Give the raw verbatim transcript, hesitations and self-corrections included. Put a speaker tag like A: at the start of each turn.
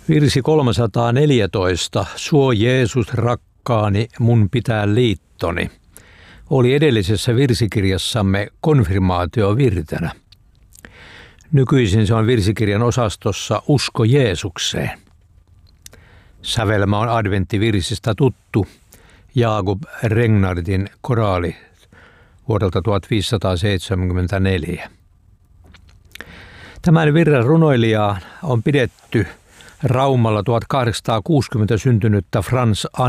A: Virsi kolmesataaneljätoista, Suo Jeesus rakkaani, mun pitää liittoni, oli edellisessä virsikirjassamme konfirmaatiovirtenä. Nykyisin se on virsikirjan osastossa Usko Jeesukseen. Sävelmä on adventtivirsistä tuttu, Jakub Regnardin koraali vuodelta tuhatviisisataaseitsemänkymmentäneljä. Tämän virren runoilijaa on pidetty Raumalla tuhatkahdeksansataakuusikymmentä syntynyttä Franz